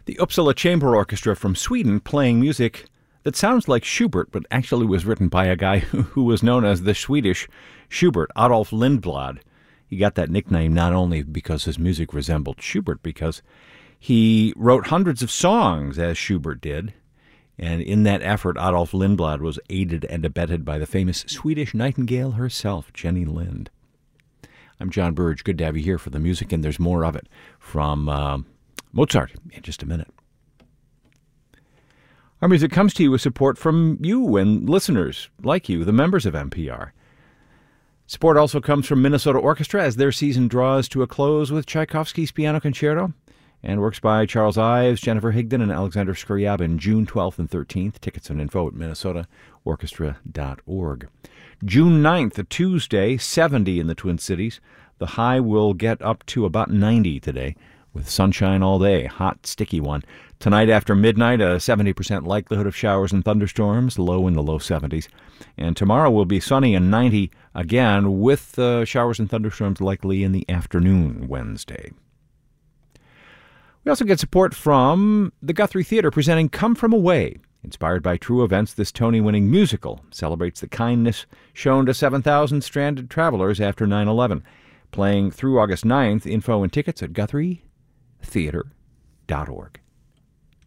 The Uppsala Chamber Orchestra from Sweden playing music that sounds like Schubert, but actually was written by a guy who was known as the Swedish Schubert, Adolf Lindblad. He got that nickname not only because his music resembled Schubert, because he wrote hundreds of songs as Schubert did. And in that effort, Adolf Lindblad was aided and abetted by the famous Swedish nightingale herself, Jenny Lind. I'm John Burge. Good to have you here for the music, and there's more of it from Mozart in just a minute. Our music comes to you with support from you and listeners like you, the members of NPR. Support also comes from Minnesota Orchestra as their season draws to a close with Tchaikovsky's Piano Concerto and works by Charles Ives, Jennifer Higdon, and Alexander Scriabin, June 12th and 13th. Tickets and info at minnesotaorchestra.org. June 9th, a Tuesday, 70 in the Twin Cities. The high will get up to about 90 today, with sunshine all day, hot, sticky one. Tonight after midnight, a 70% likelihood of showers and thunderstorms, low in the low 70s. And tomorrow will be sunny and 90 again, with showers and thunderstorms likely in the afternoon Wednesday. We also get support from the Guthrie Theater presenting Come From Away. Inspired by true events, this Tony-winning musical celebrates the kindness shown to 7,000 stranded travelers after 9/11. Playing through August 9th, info and tickets at GuthrieTheater.org.